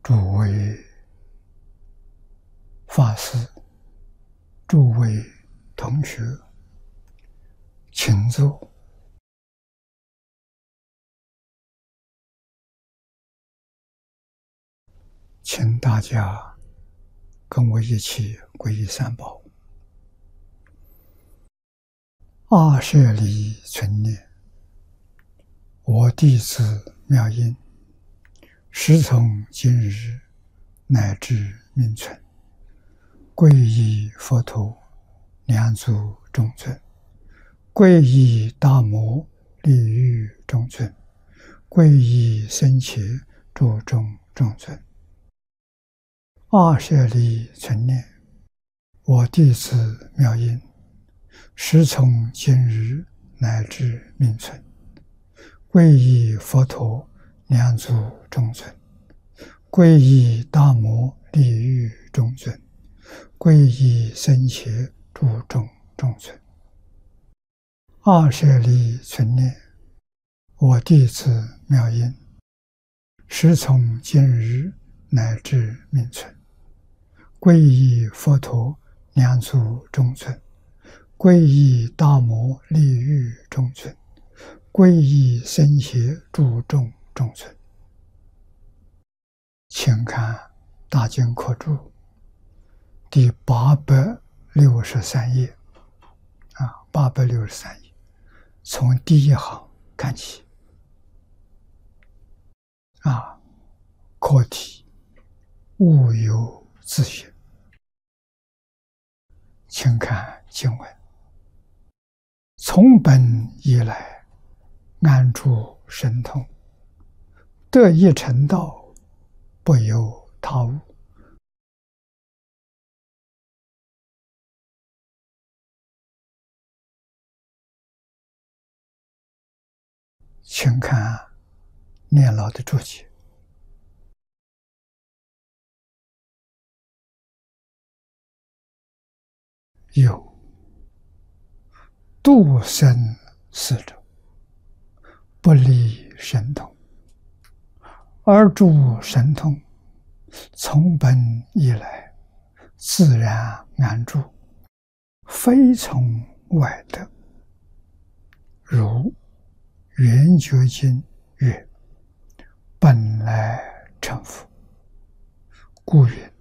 诸位法师、诸位同学，请坐。请大家跟我一起皈依三宝。阿舍离存念，我弟子妙音，时从今日乃至命存，皈依佛陀，两足中尊；皈依大摩，利欲中尊；皈依僧伽，诸众中尊。阿舍离存念，我弟子妙音，时从今日乃至命存，皈依佛陀，两足中尊；皈依大摩，利欲中尊；皈依僧伽，诸众中尊。阿舍离存念，我弟子妙音，时从今日乃至命存，皈依佛陀，两足中尊；皈依大摩，利欲中尊；皈依僧伽，诸众中尊。请看大经课注第863页863页，从第一行看起。课题勿有自性。请看经文：从本以来，安住神通，得一成道，不由他物。请看念老的注解。有度生死者，不离神通，而诸神通从本以来，自然安住，非从外得。如圆觉经曰：本来成佛，故云